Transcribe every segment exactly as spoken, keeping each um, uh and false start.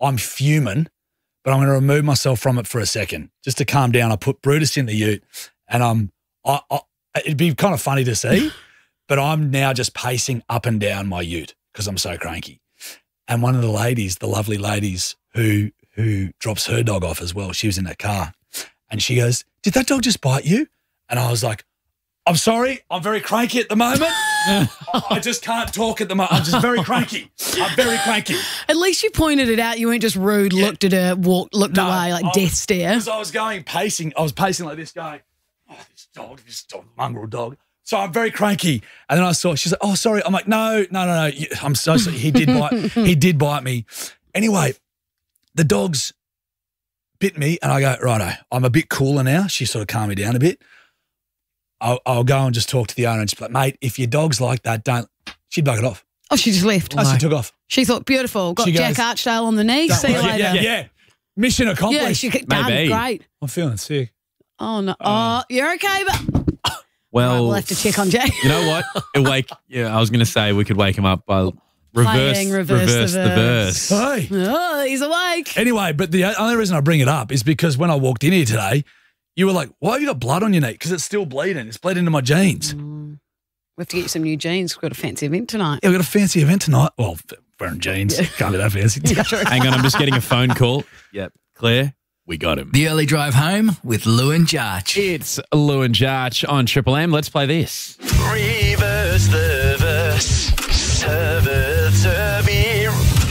I'm fuming, but I'm going to remove myself from it for a second just to calm down. I put Brutus in the ute, and I'm. I, I, it'd be kind of funny to see, but I'm now just pacing up and down my ute because I'm so cranky. And one of the ladies, the lovely ladies who who drops her dog off as well, she was in that car, and she goes, "Did that dog just bite you?" And I was like, "I'm sorry, I'm very cranky at the moment. I just can't talk at the moment. I'm just very cranky. I'm very cranky." At least you pointed it out. You weren't just rude, yeah. looked at her, walked, looked no, away like I, death stare. Because I was going pacing. I was pacing like this, going, "Oh, this dog, this dog, mongrel dog." So I'm very cranky. And then I saw, she's like, "Oh, sorry." I'm like, no, no, no, no. I'm so sorry. He did bite, he did bite me. Anyway, the dog's bit me, and I go, righto, I'm a bit cooler now. She sort of calmed me down a bit. I'll, I'll go and just talk to the owner and just be like, "Mate, if your dog's like that, don't." She'd bug it off. Oh, she just left. Oh, no. She took off. She thought, beautiful. Got she Jack goes, Archdale on the knee. See you later. Yeah, yeah. Mission accomplished. Yeah, she could, done, great. I'm feeling sick. Oh, no. Oh, oh you're okay, but... Well, right, we'll have to check on Jack. You know what? It wake. Yeah, I was going to say we could wake him up by reverse, Playing, reverse, reverse the the verse. verse. Hey. Oh, he's awake. Anyway, but the only reason I bring it up is because when I walked in here today, you were like, "Why have you got blood on your knee?" Because it's still bleeding. It's bled into my jeans. Mm. We have to get you some new jeans. We've got a fancy event tonight. Yeah, we've got a fancy event tonight. Well, wearing jeans. Yeah. Can't be that fancy. Hang on, I'm just getting a phone call. Yep. Claire, we got him. The early drive home with Lou and Jarch. It's Lou and Jarch on Triple M. Let's play this. Reverse the verse. Serve, serve me.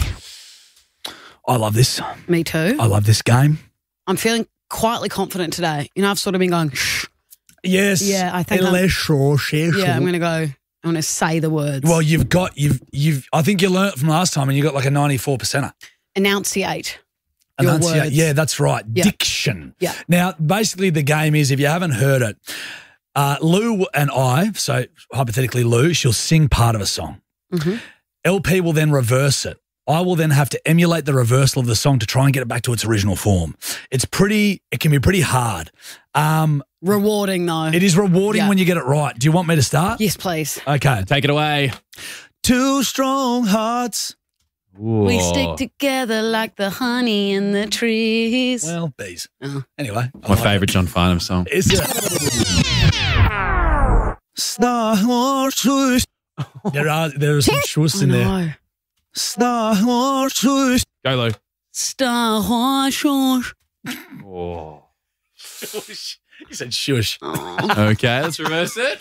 I love this. Me too. I love this game. I'm feeling quietly confident today. You know, I've sort of been going, shh. Yes. Yeah, I think I'm, yeah, I'm going to go, I'm going to say the words. Well, you've got, you've, you've, I think you learnt from last time and you got like a ninety-four percenter. Enunciate. Enunciate. Your words. Yeah, that's right. Yeah. Diction. Yeah. Now, basically the game is, if you haven't heard it, uh, Lou and I, so hypothetically Lou, she'll sing part of a song. Mm-hmm. L P will then reverse it. I will then have to emulate the reversal of the song to try and get it back to its original form. It's pretty, it can be pretty hard. Um, rewarding though. It is rewarding yeah. when you get it right. Do you want me to start? Yes, please. Okay. Take it away. Two strong hearts. Whoa. We stick together like the honey in the trees. Well, bees. Oh. Anyway. My favourite John Farnham song. Is it? Star Wars. There are, there are some shwoosh in oh, there. No. Star Wars. Go, Lou. Star Wars. Oh. You said shush. Oh. Okay, let's reverse it.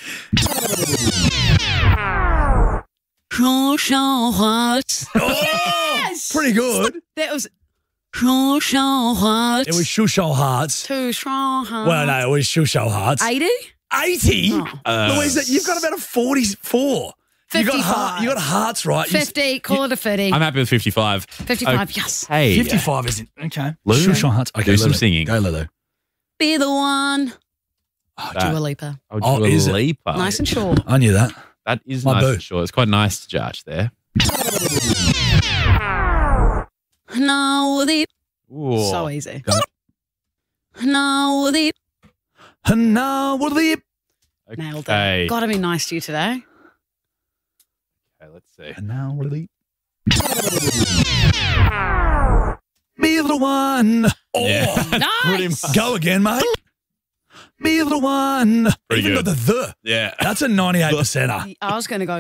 Oh, yes! Pretty good. That was Hearts. It was Shusho Hearts. Two strong hearts. Well, no, it was Shusho Hearts. eighty? eighty? Oh. Uh, Louisa, you've got about a forty-four. You got, fifty-five. heart, you got hearts right. You- fifty, call it a fifty. I'm happy with fifty-five. fifty-five, yes. Hey. fifty-five isn't. Okay. Lou, Shusho Hearts. Okay, do some Lulu. singing. Go, Lulu. Be the one. Oh, That- Dua Lipa. Oh, Oh, Dua is it? Lipa. Nice and short. I knew that. That is My nice boo. and short. It's quite nice to Jarch there. No, the Ooh. so easy. Go. No, the And now we're the. nailed Okay. it. Got to be nice to you today. Okay, let's see. And now we're the. Be the one. Oh, Yeah. Pretty Nice. much. go again, mate. Be the one. Pretty Even good. got the the. Yeah. That's a ninety-eight percenter. I was going to go